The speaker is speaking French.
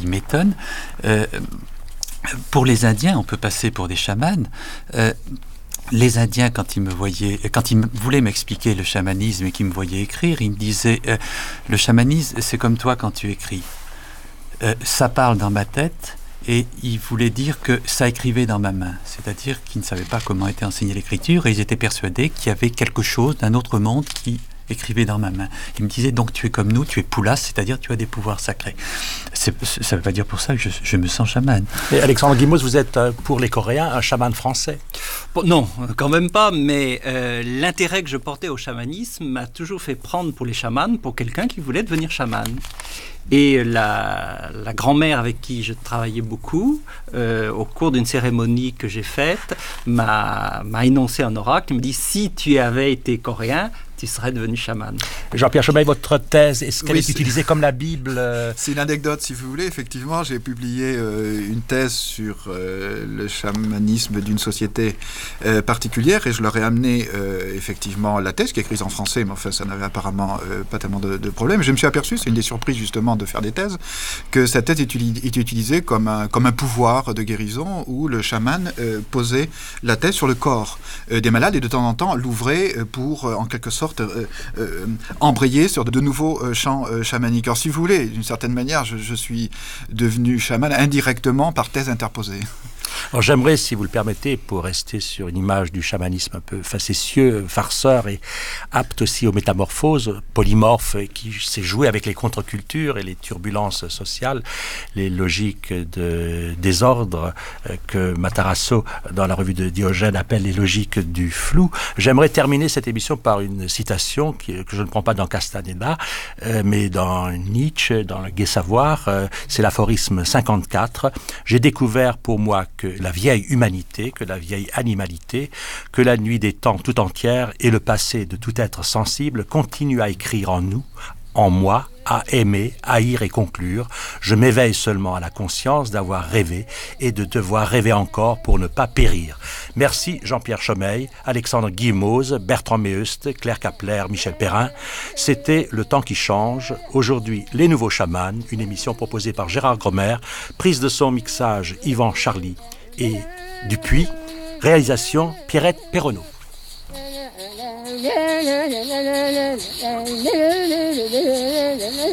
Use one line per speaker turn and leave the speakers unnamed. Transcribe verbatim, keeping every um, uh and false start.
il m'étonne. Euh, pour les Indiens, on peut passer pour des chamans. Euh, Les Indiens, quand ils me voyaient, quand ils voulaient m'expliquer le chamanisme et qu'ils me voyaient écrire, ils me disaient euh, le chamanisme, c'est comme toi quand tu écris. Euh, ça parle dans ma tête, et ils voulaient dire que ça écrivait dans ma main. C'est-à-dire qu'ils ne savaient pas comment était enseignée l'écriture, et ils étaient persuadés qu'il y avait quelque chose d'un autre monde qui écrivait dans ma main. Ils me disaient donc tu es comme nous, tu es poulasse, c'est-à-dire tu as des pouvoirs sacrés. C'est, ça ne veut pas dire pour ça que je, je me sens chaman.
Et Alexandre Guimauze, vous êtes pour les Coréens un chaman français?
Bon, non, quand même pas, mais euh, l'intérêt que je portais au chamanisme m'a toujours fait prendre pour les chamans pour quelqu'un qui voulait devenir chaman. Et la, la grand-mère avec qui je travaillais beaucoup, euh, au cours d'une cérémonie que j'ai faite, m'a, m'a énoncé un oracle. Il me dit, si tu avais été coréen, tu serais devenu chaman.
Jean-Pierre Chomey, votre thèse, est-ce qu'elle
Oui,
est
c'est...
utilisée comme la Bible?
C'est une anecdote, si vous voulez. Effectivement, j'ai publié euh, une thèse sur euh, le chamanisme d'une société euh, particulière, et je leur ai amené euh, effectivement la thèse, qui est écrite en français, mais enfin, ça n'avait apparemment euh, pas tellement de, de problème. Je me suis aperçu, c'est une des surprises justement de faire des thèses, que cette thèse est utilisée comme un, comme un pouvoir de guérison, où le chaman euh, posait la tête sur le corps euh, des malades, et de temps en temps l'ouvrait pour, euh, en quelque sorte, Euh, euh, embrayer sur de nouveaux euh, champs euh, chamaniques. Alors, si vous voulez, d'une certaine manière, je, je suis devenu chaman indirectement par thèse interposée.
Alors j'aimerais, si vous le permettez, pour rester sur une image du chamanisme un peu facétieux, farceur et apte aussi aux métamorphoses, polymorphe, qui sait jouer avec les contre-cultures et les turbulences sociales, les logiques de désordre euh, que Matarazzo, dans la revue de Diogène, appelle les logiques du flou. J'aimerais terminer cette émission par une citation qui, que je ne prends pas dans Castaneda, euh, mais dans Nietzsche, dans le Gai Savoir. Euh, c'est l'aphorisme cinquante-quatre. J'ai découvert pour moi que la vieille humanité, que la vieille animalité, que la nuit des temps tout entière et le passé de tout être sensible continuent à écrire en nous, en moi, à aimer, haïr et conclure. Je m'éveille seulement à la conscience d'avoir rêvé et de devoir rêver encore pour ne pas périr. Merci Jean-Pierre Chomey, Alexandre Guimauze, Bertrand Méheust, Claire Kapler, Michel Perrin. C'était Le Temps qui change. Aujourd'hui, Les Nouveaux Chamans, une émission proposée par Gérard Gromer, prise de son mixage Yvan Charly et Dupuis, réalisation Pierrette Perronneau.